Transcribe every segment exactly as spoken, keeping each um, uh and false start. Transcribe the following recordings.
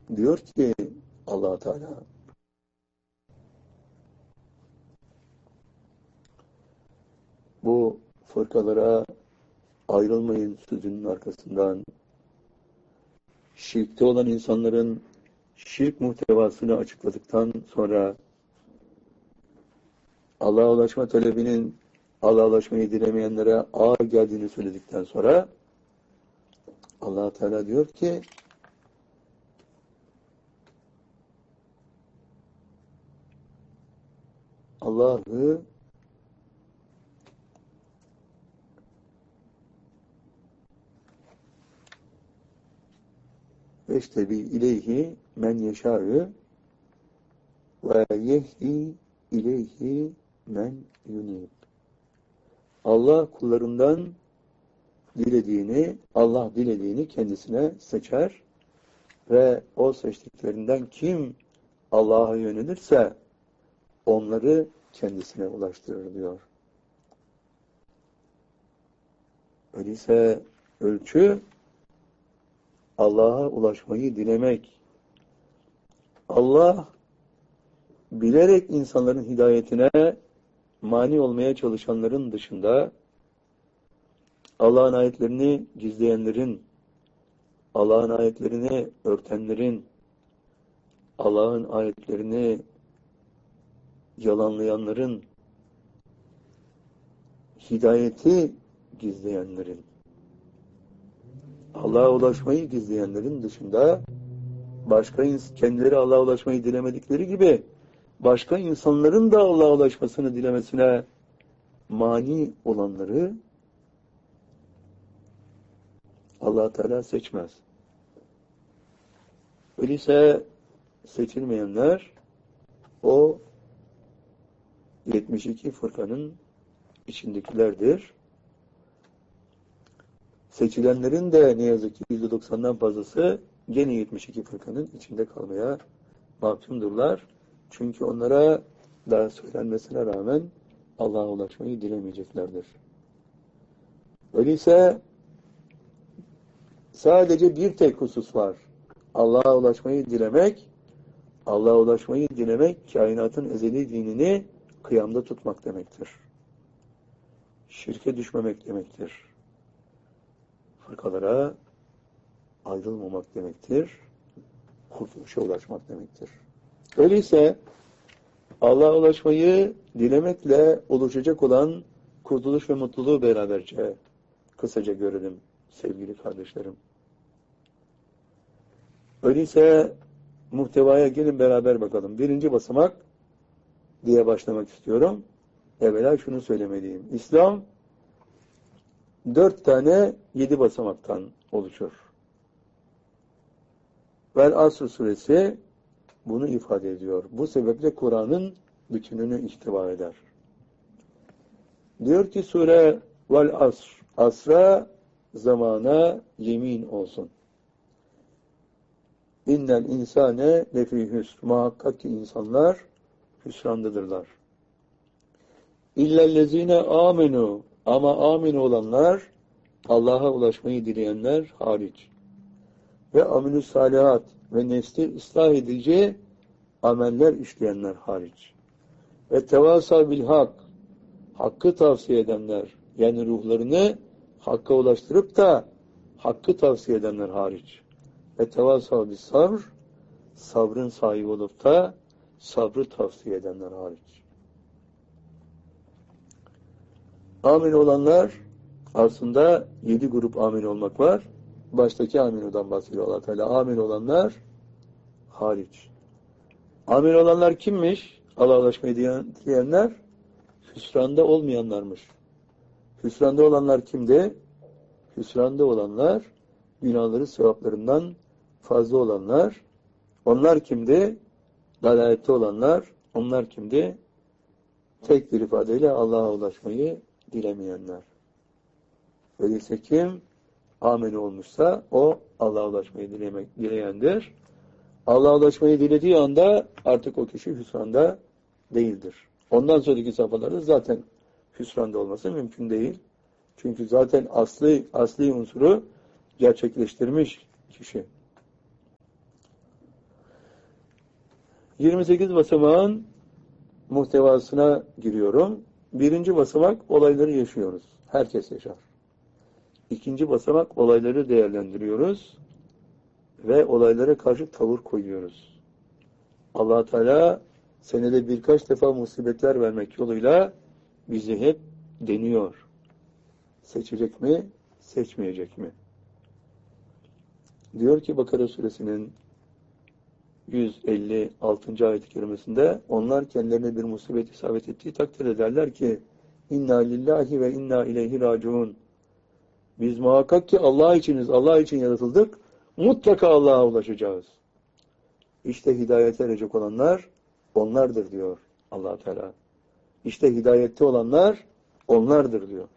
Diyor ki Allah Teala, bu fırkalara ayrılmayın sözünün arkasından şirkte olan insanların şirk muhtevasını açıkladıktan sonra Allah'a ulaşma talebinin Allah'a ulaşmayı dilemeyenlere ağır geldiğini söyledikten sonra Allah Teala diyor ki Allah'ı veştebi ileyhi men yeşâ'ı ve yehdi ileyhi men yunib. Allah kullarından dilediğini, Allah dilediğini kendisine seçer ve o seçtiklerinden kim Allah'a yönelirse onları kendisine ulaştırır diyor. Öyleyse ölçü Allah'a ulaşmayı dilemek. Allah bilerek insanların hidayetine mani olmaya çalışanların dışında Allah'ın ayetlerini gizleyenlerin, Allah'ın ayetlerini örtenlerin, Allah'ın ayetlerini yalanlayanların, hidayeti gizleyenlerin, Allah'a ulaşmayı gizleyenlerin dışında başka kendileri Allah'a ulaşmayı dilemedikleri gibi başka insanların da Allah'a ulaşmasını dilemesine mani olanları Allah Teala seçmez. Öyleyse seçilmeyenler o yetmiş iki fırkanın içindekilerdir. Seçilenlerin de ne yazık ki yüzde doksandan fazlası gene yetmiş iki fırkanın içinde kalmaya mahkumdurlar. Çünkü onlara da söylenmesine rağmen Allah'a ulaşmayı dilemeyeceklerdir. Öyleyse sadece bir tek husus var. Allah'a ulaşmayı dilemek, Allah'a ulaşmayı dilemek, kainatın ezeli dinini kıyamda tutmak demektir. Şirke düşmemek demektir. Fırkalara ayrılmamak demektir. Kurtuluşa ulaşmak demektir. Öyleyse Allah'a ulaşmayı dilemekle oluşacak olan kurtuluş ve mutluluğu beraberce kısaca görelim sevgili kardeşlerim. Öyleyse muhtevaya gelin beraber bakalım. Birinci basamak diye başlamak istiyorum. Evvela şunu söylemeliyim. İslam dört tane yedi basamaktan oluşur. Vel Asr suresi bunu ifade ediyor. Bu sebeple Kur'an'ın bütününü ihtiva eder. Diyor ki sure Vel Asr, asra zamana yemin olsun. İnnel insane lefî hüsn. Muhakkak ki insanlar hüsrandadırlar. İllellezine amenu. Ama amin olanlar, Allah'a ulaşmayı dileyenler hariç. Ve aminü salihat ve nesli ıslah edici ameller işleyenler hariç. Ve tevasav bil hak, hakkı tavsiye edenler, yani ruhlarını hakka ulaştırıp da hakkı tavsiye edenler hariç. Ve tevasav bil sabr, sabrın sahibi olup da sabrı tavsiye edenler hariç. Amin olanlar aslında yedi grup amin olmak var. Baştaki aminudan bahsediyor Allah Teala. Amin olanlar hariç. Amin olanlar kimmiş? Allah'a ulaşmayı dileyenler hüsranda olmayanlarmış. Hüsranda olanlar kimdi? Hüsranda olanlar günahları sevaplarından fazla olanlar. Onlar kimdi? Dalalette olanlar. Onlar kimdi? Tek bir ifadeyle Allah'a ulaşmayı dilemeyenler. Öyleyse kim amin olmuşsa o Allah'a ulaşmayı dilemek, dileyendir. Allah'a ulaşmayı dilediği anda artık o kişi hüsranda değildir. Ondan sonraki safhalarda zaten hüsranda olması mümkün değil. Çünkü zaten asli asli unsuru gerçekleştirmiş kişi. yirmi sekiz basamağın muhtevasına giriyorum. Birinci basamak olayları yaşıyoruz. Herkes yaşar. İkinci basamak olayları değerlendiriyoruz ve olaylara karşı tavır koyuyoruz. Allah Teala senede birkaç defa musibetler vermek yoluyla bizi hep deniyor. Seçecek mi, seçmeyecek mi? Diyor ki Bakara suresinin yüz elli altıncı ayet-i kerimesinde, onlar kendilerine bir musibet isabet ettiği takdirde derler ki inna lillahi ve inna ileyhi raciun. Biz muhakkak ki Allah içiniz, Allah için yaratıldık. Mutlaka Allah'a ulaşacağız. İşte hidayete erecek olanlar onlardır diyor Allah Teala. İşte hidayette olanlar onlardır diyor.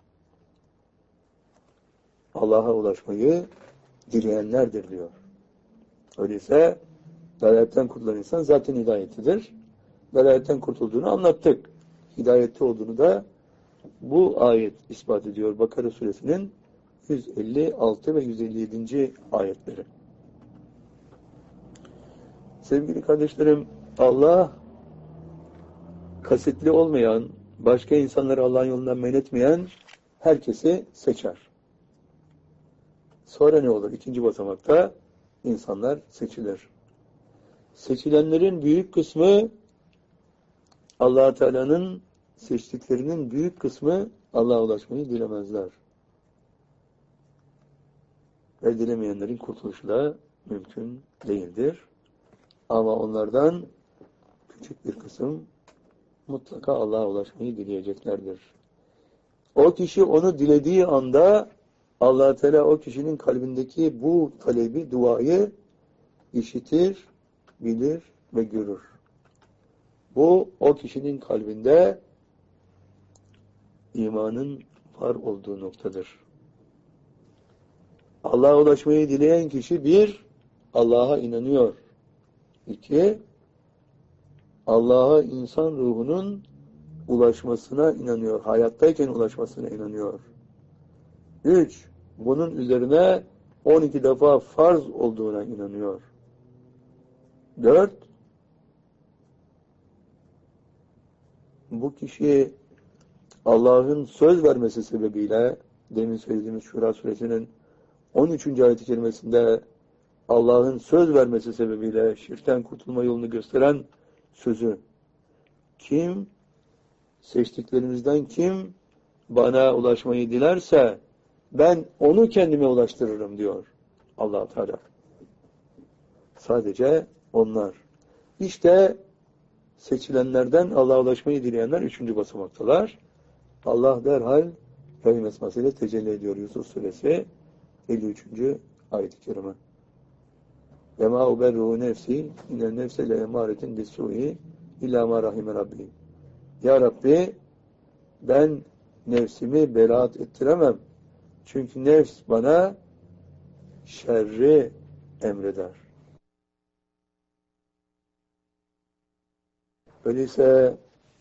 Allah'a ulaşmayı dileyenlerdir diyor. Öyleyse dalayetten kurtulan insan zaten hidayetlidir. Dalayetten kurtulduğunu anlattık. Hidayette olduğunu da bu ayet ispat ediyor. Bakara suresinin yüz elli altı ve yüz elli yedinci ayetleri. Sevgili kardeşlerim, Allah kasıtlı olmayan, başka insanları Allah'ın yolundan men etmeyen herkesi seçer. Sonra ne olur? İkinci basamakta insanlar seçilir. Seçilenlerin büyük kısmı Allah Teala'nın seçtiklerinin büyük kısmı Allah'a ulaşmayı dilemezler. Ve dilemeyenlerin kurtuluşu da mümkün değildir. Ama onlardan küçük bir kısım mutlaka Allah'a ulaşmayı dileyeceklerdir. O kişi onu dilediği anda Allah Teala o kişinin kalbindeki bu talebi, duayı işitir, bilir ve görür. Bu o kişinin kalbinde imanın var olduğu noktadır. Allah'a ulaşmayı dileyen kişi bir, Allah'a inanıyor. İki, Allah'a insan ruhunun ulaşmasına inanıyor. Hayattayken ulaşmasına inanıyor. Üç, bunun üzerine on iki defa farz olduğuna inanıyor. Dört, bu kişi Allah'ın söz vermesi sebebiyle, demin söylediğimiz Şura suresinin on üçüncü ayet-i kerimesinde Allah'ın söz vermesi sebebiyle şirkten kurtulma yolunu gösteren sözü, kim seçtiklerimizden kim bana ulaşmayı dilerse ben onu kendime ulaştırırım diyor Allah Teala. Sadece onlar. İşte seçilenlerden Allah'a ulaşmayı dileyenler üçüncü basamaktalar. Allah derhal Rahim esmasıyla tecelli ediyor. Yusuf suresi elli üçüncü ayet-i kerime. Ve ma uberru nefsi inen nefse le emaretin bisui illa ma rahime rabbi. Ya Rabbi, ben nefsimi beraat ettiremem. Çünkü nefs bana şerri emreder. Öyleyse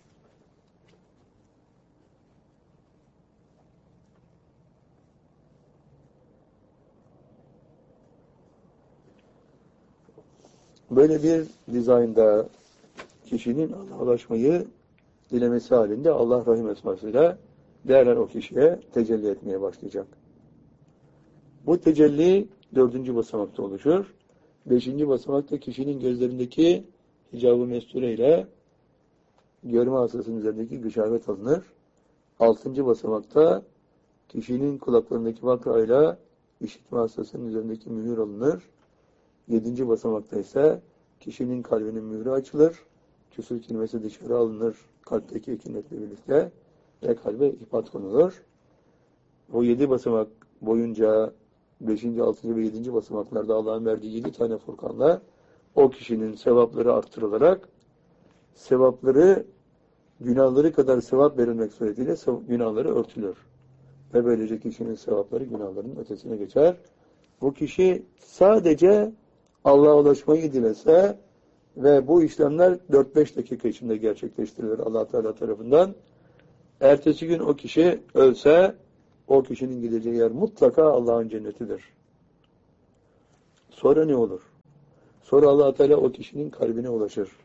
böyle bir dizaynda kişinin Allah'a ulaşmayı dilemesi halinde Allah Rahim esmasıyla derhal o kişiye tecelli etmeye başlayacak. Bu tecelli dördüncü basamakta oluşur. Beşinci basamakta kişinin gözlerindeki hicab-ı mesture ile görme hastasının üzerindeki gışavet alınır. Altıncı basamakta kişinin kulaklarındaki vakra ile işitme hastasının üzerindeki mühür alınır. Yedinci basamakta ise kişinin kalbinin mührü açılır. Küfür kelimesi dışarı alınır kalpteki ekinetle birlikte ve kalbe ipat konulur. O yedi basamak boyunca beşinci, altıncı ve yedinci basamaklarda Allah'ın verdiği yedi tane furkanla o kişinin sevapları arttırılarak sevapları günahları kadar sevap verilmek suretiyle günahları örtülür. Ve böylece kişinin sevapları günahlarının ötesine geçer. Bu kişi sadece Allah'a ulaşmayı dilese ve bu işlemler dört beş dakika içinde gerçekleştirilir Allah Teala tarafından. Ertesi gün o kişi ölse o kişinin gideceği yer mutlaka Allah'ın cennetidir. Sonra ne olur? Sonra Allah Teala o kişinin kalbine ulaşır.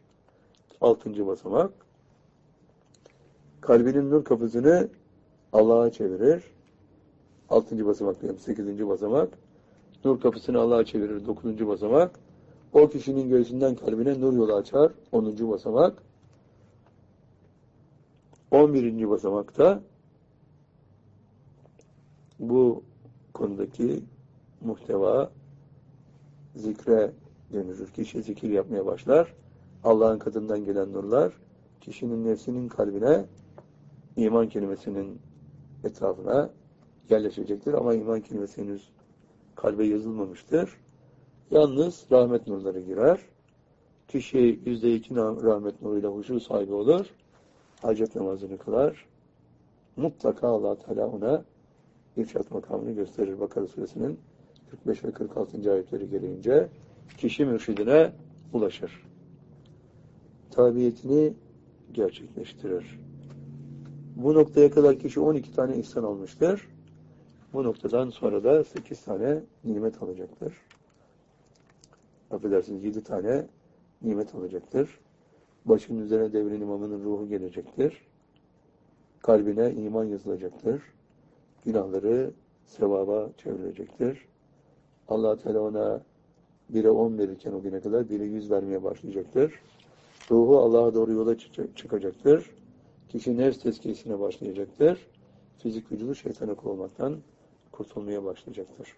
altıncı basamak. Kalbinin nur kapısını Allah'a çevirir. altıncı basamak diyorum, sekizinci basamak. Nur kapısını Allah'a çevirir, dokuzuncu basamak. O kişinin göğsünden kalbine nur yolu açar, onuncu basamak. on birinci basamakta bu konudaki muhteva zikre dönüşür. Kişi zikir yapmaya başlar. Allah'ın katından gelen nurlar kişinin nefsinin kalbine iman kelimesinin etrafına yerleşecektir. Ama iman kelimesi henüz kalbe yazılmamıştır. Yalnız rahmet nurları girer. Kişi yüzde iki rahmet nuruyla huşu sahibi olur. Hacet namazını kılar. Mutlaka Allah Teala ona irşat makamını gösterir. Bakara suresinin kırk beş ve kırk altıncı ayetleri gereğince kişi mürşidine ulaşır. Tabiyetini gerçekleştirir. Bu noktaya kadar kişi on iki tane ihsan almıştır. Bu noktadan sonra da sekiz tane nimet alacaktır. Affedersiniz, yedi tane nimet alacaktır. Başının üzerine devrin imamının ruhu gelecektir. Kalbine iman yazılacaktır. Günahları sevaba çevrilecektir. Allah Teala ona bire on verirken o güne kadar bire yüz vermeye başlayacaktır. Ruhu Allah'a doğru yola çıkacaktır. Kişi nefs tezkiyesine başlayacaktır. Fizik vücudu şeytana kovmaktan kurtulmaya başlayacaktır.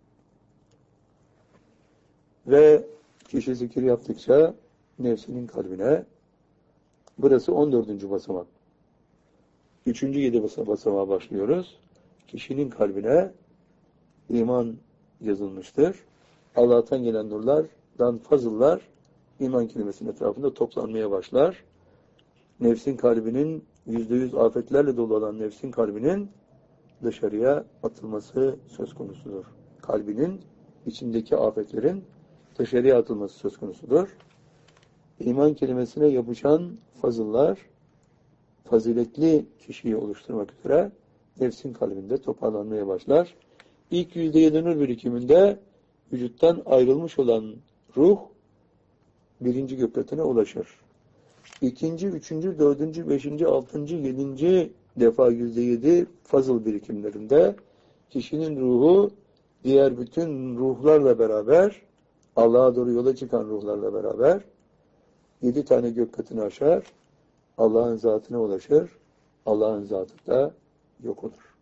Ve kişi zikir yaptıkça nefsinin kalbine, burası on dördüncü basamak. Üçüncü yedi basamağa başlıyoruz. Kişinin kalbine iman yazılmıştır. Allah'tan gelen nurlardan fazıllar iman kelimesinin etrafında toplanmaya başlar. Nefsin kalbinin yüzde yüz afetlerle dolu olan nefsin kalbinin dışarıya atılması söz konusudur. Kalbinin içindeki afetlerin dışarıya atılması söz konusudur. İman kelimesine yapışan fazıllar faziletli kişiyi oluşturmak üzere nefsin kalbinde toparlanmaya başlar. İlk yüzde yedi nur birikiminde vücuttan ayrılmış olan ruh birinci gökletine ulaşır. İkinci, üçüncü, dördüncü, beşinci, altıncı, yedinci defa yüzde yedi fazıl birikimlerinde kişinin ruhu diğer bütün ruhlarla beraber, Allah'a doğru yola çıkan ruhlarla beraber yedi tane gök katını aşar, Allah'ın zatına ulaşır, Allah'ın zatı da yok olur.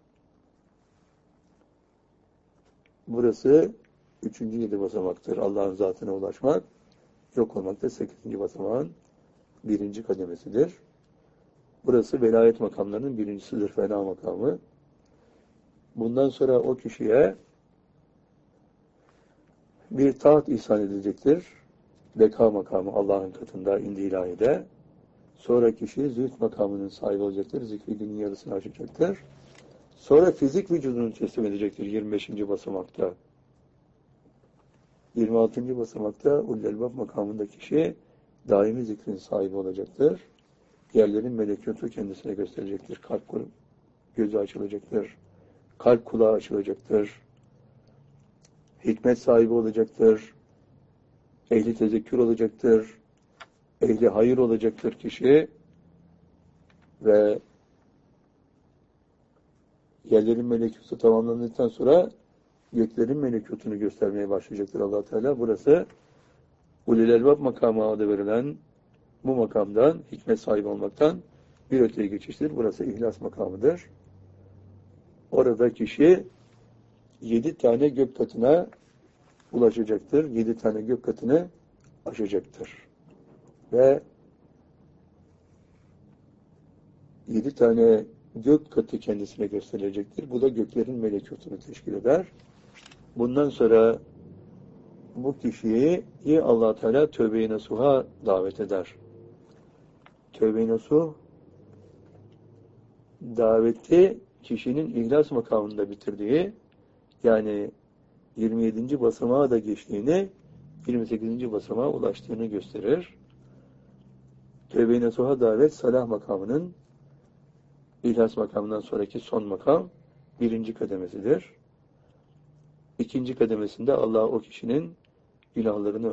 Burası üçüncü yedi basamaktır. Allah'ın zatına ulaşmak, yok olmak da sekizinci basamağın birinci kademesidir. Burası velayet makamlarının birincisidir, fena makamı. Bundan sonra o kişiye bir taht ihsan edilecektir. Beka makamı Allah'ın katında, indi ilahide. Sonra kişi zühd makamının sahibi olacaktır. Zikri günün yarısını aşacaktır. Sonra fizik vücudunu teslim edecektir yirmi beşinci basamakta. yirmi altıncı basamakta Ullelbab makamında kişi daimi zikrin sahibi olacaktır. Yerlerin melekutu kendisine gösterecektir. Kalp gözü açılacaktır. Kalp kulağı açılacaktır. Hikmet sahibi olacaktır. Ehli tezekkür olacaktır. Ehli hayır olacaktır kişi. Ve yerlerin melekutu tamamlandıktan sonra göklerin melekutunu göstermeye başlayacaktır Allah Teala. Burası Ulul Elbab makamı adı verilen bu makamdan, hikmet sahibi olmaktan bir öteye geçiştir. Burası ihlas makamıdır. Orada kişi yedi tane gök katına ulaşacaktır. Yedi tane gök katını aşacaktır. Ve yedi tane gök katı kendisine gösterilecektir. Bu da göklerin melekutunu teşkil eder. Bundan sonra bu kişiyi Allah Teala tövbe-i nasuha davet eder. Tövbe-i nasuh daveti kişinin ihlas makamında bitirdiği, yani yirmi yedinci basamağa da geçtiğini, yirmi sekizinci basamağa ulaştığını gösterir. Tövbe-i nasuha davet salah makamının ihlas makamından sonraki son makam birinci kademesidir. İkinci kademesinde Allah o kişinin günahlarını